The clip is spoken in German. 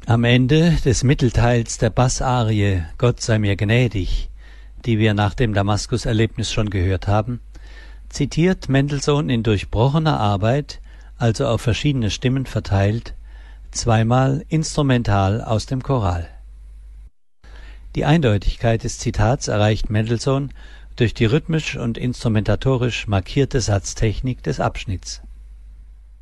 Am Ende des Mittelteils der Bassarie »Gott sei mir gnädig«, die wir nach dem Damaskus-Erlebnis schon gehört haben, zitiert Mendelssohn in durchbrochener Arbeit, also auf verschiedene Stimmen verteilt, zweimal instrumental aus dem Choral. Die Eindeutigkeit des Zitats erreicht Mendelssohn durch die rhythmisch und instrumentatorisch markierte Satztechnik des Abschnitts.